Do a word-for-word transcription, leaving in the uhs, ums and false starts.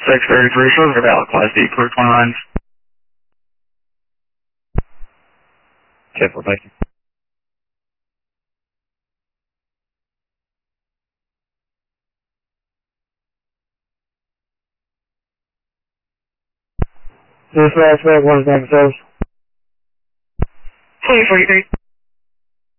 six thirty-three, Silver Valley, Class D, clear twenty lines. Careful, thank you. This last back one, thank you, twenty forty-three.